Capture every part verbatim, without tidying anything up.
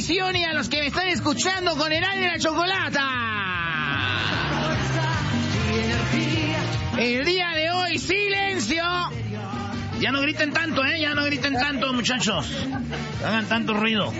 bendición y a los que me están escuchando con el aire de la chocolata. El día de hoy, silencio. Ya no griten tanto, ¿eh? Ya no griten tanto, muchachos. No hagan tanto ruido.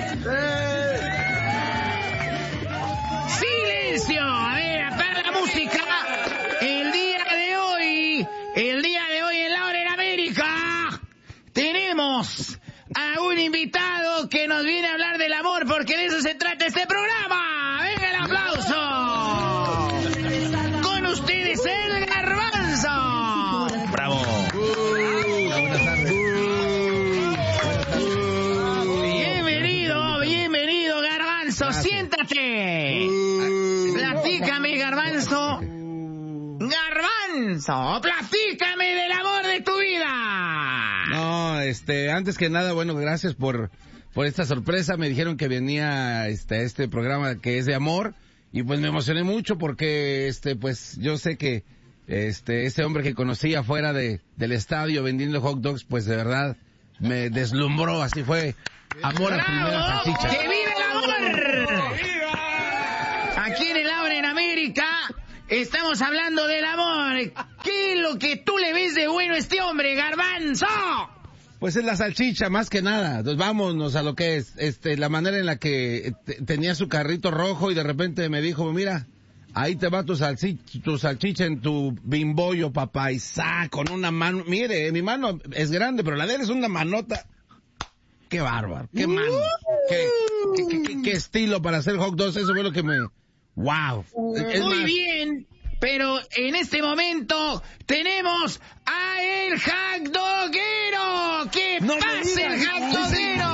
¡Silencio! A ver, apaga la música. El día de hoy, el día de hoy en La Hora en América, tenemos a un invitado que nos viene a hablar del amor, porque de eso se trata este programa. ¡Venga el aplauso! Con ustedes, el Garbanzo. ¡Bravo! Bienvenido, bienvenido, Garbanzo. Siéntate. Platícame, Garbanzo. Garbanzo, platícame del amor de tu vida. No, este, antes que nada, bueno, gracias por, por esta sorpresa. Me dijeron que venía este, este programa que es de amor, y pues me emocioné mucho porque, este, pues, yo sé que, este, ese hombre que conocí afuera de, del estadio vendiendo hot dogs, pues de verdad, me deslumbró, así fue. Amor a primera salchicha. ¡Que vive el amor! Aquí en el Ahora en América estamos hablando del amor. ¿Qué es lo que tú le ves de bueno a este hombre, Garbanzo? Pues es la salchicha, más que nada. Entonces vámonos a lo que es, este, la manera en la que t- tenía su carrito rojo y de repente me dijo, mira, ahí te va tu salchicha, tu salchicha en tu bimbollo, papá, y sa, con una mano. Mire, mi mano es grande, pero la de él es una manota. Qué bárbaro, qué mano, qué, qué, qué, qué estilo para hacer hot dogs. Eso fue lo que me... ¡Wow! Es Muy más, bien, pero en este momento tenemos a el hotdoguero. ¡Que No me pase el digas. hotdoguero!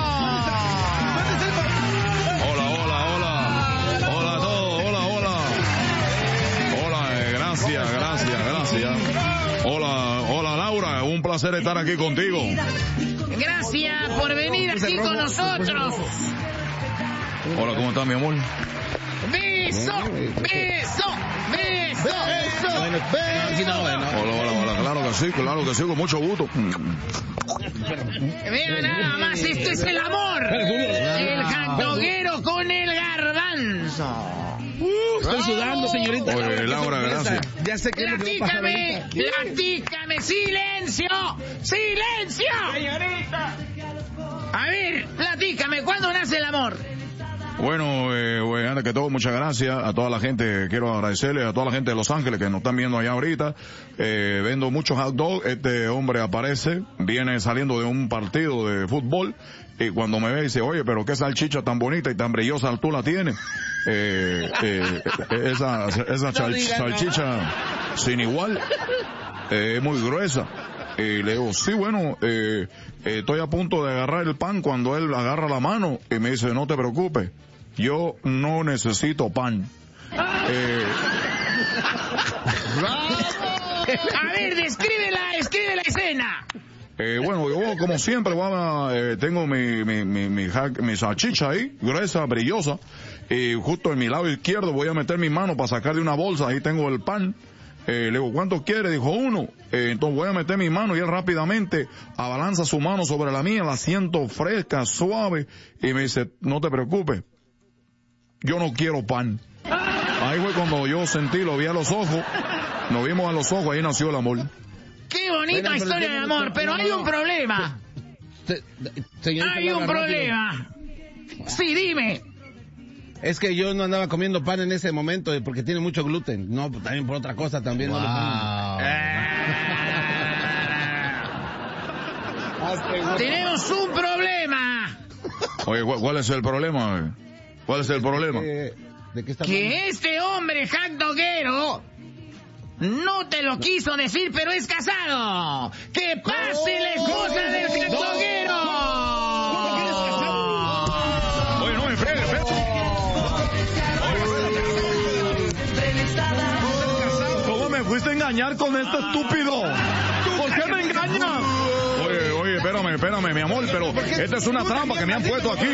Hola, hola, hola. Hola a todos, hola, hola. Hola, eh, gracias, gracias, gracias. Hola, hola Laura, un placer estar aquí contigo. Gracias por venir aquí con nosotros. Hola, ¿cómo estás, mi amor? Beso, beso, beso, beso. Bueno, aquí no, bueno. Hola, hola, hola, claro que sí, claro que sí, con mucho gusto. Vean nada más, esto es el amor. El hotdoguero con el Garbanzo. Estoy sudando, señorita. Oye, Laura, qué Laura, sorpresa. gracias. Ya sé qué es lo que va a pasar Platícame, ahorita. platícame, silencio, silencio. Señorita. A ver, platícame, ¿cuándo nace el amor? Bueno, eh, bueno, antes que todo, muchas gracias a toda la gente. Quiero agradecerle a toda la gente de Los Ángeles que nos están viendo allá ahorita. Eh, vendo muchos hot dogs. Este hombre aparece, viene saliendo de un partido de fútbol. Y cuando me ve dice, oye, pero qué salchicha tan bonita y tan brillosa tú la tienes. Eh, eh, esa esa chal- salchicha sin igual. Eh, es muy gruesa. Y le digo, sí, bueno, eh, eh, estoy a punto de agarrar el pan cuando él agarra la mano y me dice, no te preocupes, yo no necesito pan. Eh, A ver, descríbela, describe la escena. eh, bueno, yo como siempre voy a, eh, tengo mi, mi, mi, mi, ja- mi salchicha ahí, gruesa, brillosa, y justo en mi lado izquierdo voy a meter mi mano para sacar de una bolsa, ahí tengo el pan. Eh, le digo, ¿cuánto quiere? Dijo, uno. Eh, entonces voy a meter mi mano y él rápidamente abalanza su mano sobre la mía, la siento fresca, suave, y me dice, no te preocupes, yo no quiero pan. Ahí fue cuando yo sentí, lo vi a los ojos, nos vimos a los ojos, ahí nació el amor. Qué bonita Bueno, pero historia yo de no- amor, pero no, hay no. un problema. Se- señorita Hay un Laura, rápido. problema. Sí, dime. Es que yo no andaba comiendo pan en ese momento eh, porque tiene mucho gluten. No, pues, también por otra cosa también. No lo ponen. Tenemos un problema. Oye, ¿cuál, cuál es el problema? ¿Cuál es el problema? Eh, ¿De qué está hablando? Que este hombre hotdoguero no te lo quiso decir, pero es casado. ¡Que pase la esposa del hotdoguero! Oye, no me fregues, espérate. ¿Cómo me fuiste a engañar con esto estúpido? ¿Por qué me engañas? Oye, oye, espérame, espérame, mi amor, pero esta es una trampa que me han puesto aquí.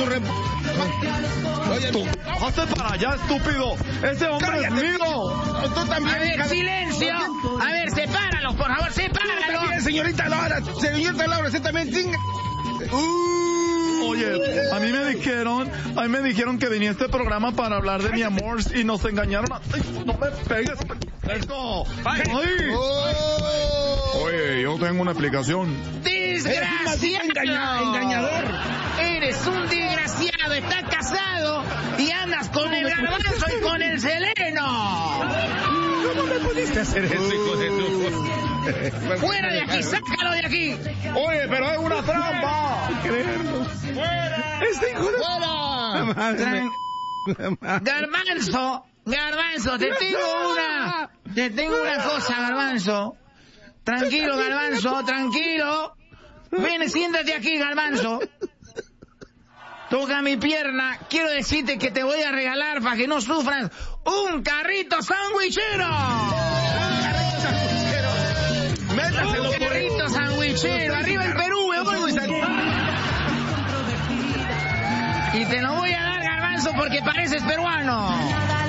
Oye, Tú, hazte para allá, estúpido. Ese hombre es mío. tú A también. ver, silencio. A ver, sepáralos, por favor, sepáralos. También, señorita Laura, señorita Laura, usted también chinga. Uh, Oye, a mí me dijeron, a mí me dijeron que venía este programa para hablar de mi amor y nos engañaron. Ay, no me pegues. Eso. Ay. Oye, yo tengo una explicación. ¡Desgraciado! Engaña- engañador. Eres un desgraciado, estás casado y andas con el garbanzo y con el seleno. ¿Cómo me pudiste hacer eso, hijo de tu... ¡Fuera de aquí, sácalo de aquí! Oye, pero es una trampa. Este hijo de... Tran- Garbanzo, Garbanzo, te tengo una, te tengo una cosa, Garbanzo. Tranquilo, Garbanzo, tranquilo. Ven, siéntate aquí, Garbanzo. Toca mi pierna. Quiero decirte que te voy a regalar, para que no sufras, un carrito sandwichero. Métaselo Un por el... carrito sandwichero. Arriba el Perú, weón. Y te lo voy a dar, Garbanzo, porque pareces peruano.